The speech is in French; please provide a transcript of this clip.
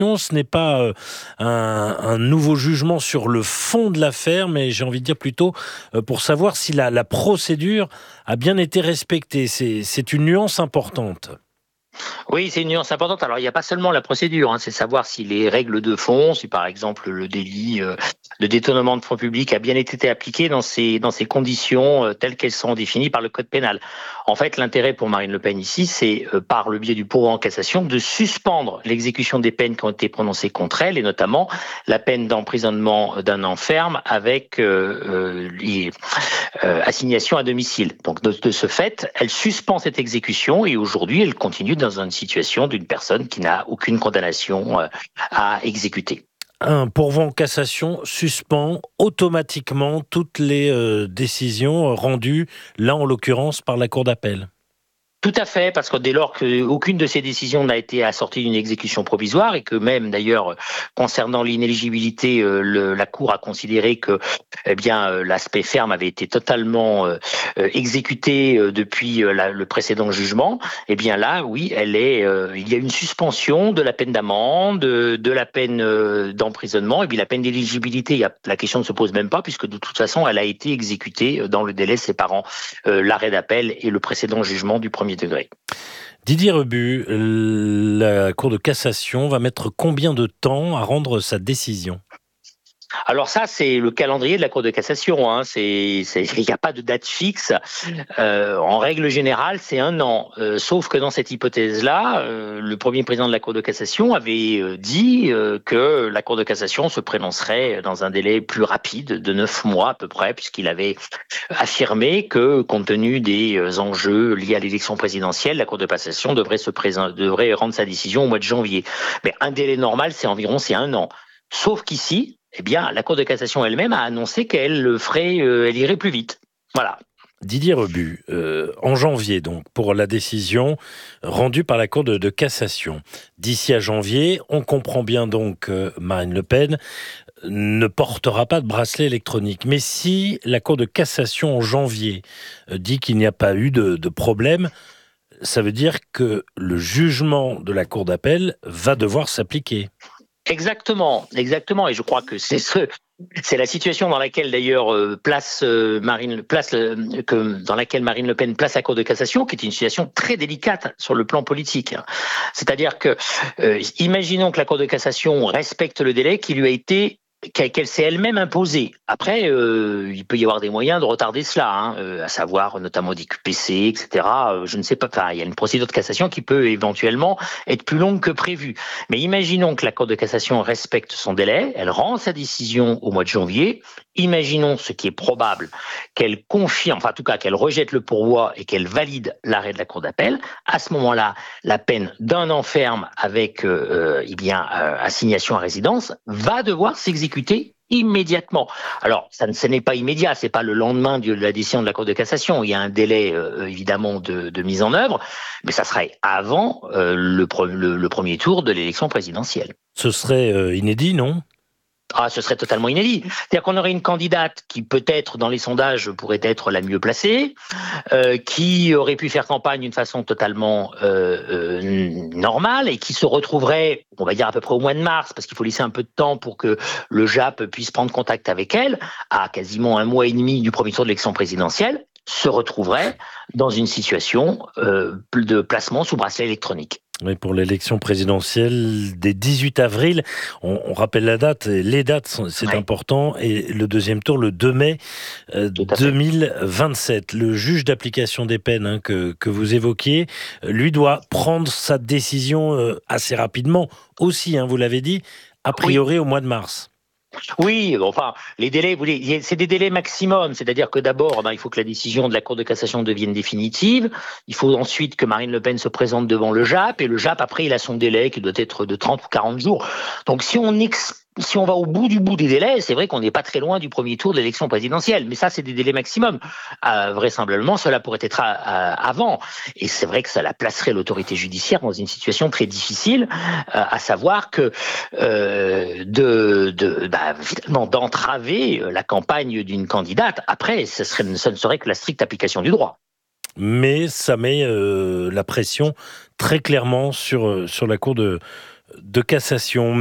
Ce n'est pas un nouveau jugement sur le fond de l'affaire, mais j'ai envie de dire plutôt pour savoir si la procédure a bien été respectée. C'est une nuance importante. Oui, c'est une nuance importante. Alors, il n'y a pas seulement la procédure, c'est savoir si les règles de fond, si par exemple le délit de détournement de fonds publics a bien été appliqué dans ces conditions telles qu'elles sont définies par le Code pénal. En fait, l'intérêt pour Marine Le Pen ici, c'est par le biais du pourvoi en cassation de suspendre l'exécution des peines qui ont été prononcées contre elle, et notamment la peine d'emprisonnement d'un an ferme avec assignation à domicile. Donc, de ce fait, elle suspend cette exécution et aujourd'hui, elle continue dans une situation d'une personne qui n'a aucune condamnation à exécuter. Un pourvoi en cassation suspend automatiquement toutes les décisions rendues, là en l'occurrence par la Cour d'appel. Tout à fait, parce que dès lors qu'aucune de ces décisions n'a été assortie d'une exécution provisoire et que même d'ailleurs concernant l'inéligibilité, la Cour a considéré que l'aspect ferme avait été totalement exécuté depuis le précédent jugement, eh bien là, oui, il y a une suspension de la peine d'amende, de la peine d'emprisonnement, et puis la peine d'éligibilité, la question ne se pose même pas puisque de toute façon, elle a été exécutée dans le délai séparant l'arrêt d'appel et le précédent jugement du premier degré. Didier Rebu, la Cour de cassation va mettre combien de temps à rendre sa décision ? Alors ça, c'est le calendrier de la Cour de cassation. Il n'y a pas de date fixe. En règle générale, c'est un an. Sauf que dans cette hypothèse-là, le premier président de la Cour de cassation avait dit que la Cour de cassation se prononcerait dans un délai plus rapide, de 9 mois à peu près, puisqu'il avait affirmé que, compte tenu des enjeux liés à l'élection présidentielle, la Cour de cassation devrait rendre sa décision au mois de janvier. Mais un délai normal, c'est un an. Sauf qu'ici, la Cour de cassation elle-même a annoncé qu'elle elle irait plus vite. Voilà. Didier Rebu, en janvier, donc, pour la décision rendue par la Cour de cassation. D'ici à janvier, on comprend bien donc que Marine Le Pen ne portera pas de bracelet électronique. Mais si la Cour de cassation en janvier dit qu'il n'y a pas eu de problème, ça veut dire que le jugement de la Cour d'appel va devoir s'appliquer. Exactement. Et je crois que c'est la situation dans laquelle d'ailleurs Marine Le Pen place la Cour de cassation, qui est une situation très délicate sur le plan politique. C'est-à-dire que, imaginons que la Cour de cassation respecte le délai qui lui a été qu'elle s'est elle-même imposée. Après, il peut y avoir des moyens de retarder cela, à savoir notamment des QPC, etc. Je ne sais pas. Enfin, il y a une procédure de cassation qui peut éventuellement être plus longue que prévu. Mais imaginons que la Cour de cassation respecte son délai, elle rend sa décision au mois de janvier. Imaginons, ce qui est probable, qu'elle confirme, enfin en tout cas qu'elle rejette le pourvoi et qu'elle valide l'arrêt de la Cour d'appel. À ce moment-là, la peine d'un an ferme avec assignation à résidence va devoir s'exécuter immédiatement. Alors, ce n'est pas immédiat, c'est pas le lendemain de la décision de la Cour de cassation. Il y a un délai évidemment de mise en œuvre, mais ça serait avant le premier tour de l'élection présidentielle. Ce serait inédit, non ? Ce serait totalement inédit. C'est-à-dire qu'on aurait une candidate qui peut-être dans les sondages pourrait être la mieux placée, qui aurait pu faire campagne d'une façon totalement normale et qui se retrouverait, on va dire à peu près au mois de mars, parce qu'il faut laisser un peu de temps pour que le JAP puisse prendre contact avec elle, à quasiment un mois et demi du premier tour de l'élection présidentielle, se retrouverait dans une situation de placement sous bracelet électronique. Oui, pour l'élection présidentielle des 18 avril, on rappelle la date, les dates, c'est important, et le deuxième tour, le 2 mai 2027. Le juge d'application des peines que vous évoquiez, lui doit prendre sa décision assez rapidement aussi, vous l'avez dit, a priori au mois de mars. Oui, enfin, les délais, c'est des délais maximum, c'est-à-dire que d'abord, il faut que la décision de la Cour de cassation devienne définitive, il faut ensuite que Marine Le Pen se présente devant le JAP, et le JAP, après, il a son délai qui doit être de 30 ou 40 jours. Donc, si on va au bout des délais, c'est vrai qu'on n'est pas très loin du premier tour de l'élection présidentielle, mais ça, c'est des délais maximum. Vraisemblablement, cela pourrait être avant, et c'est vrai que ça la placerait l'autorité judiciaire dans une situation très difficile, à savoir que finalement d'entraver la campagne d'une candidate. Après, ce ne serait que la stricte application du droit. Mais ça met la pression très clairement sur la Cour de cassation.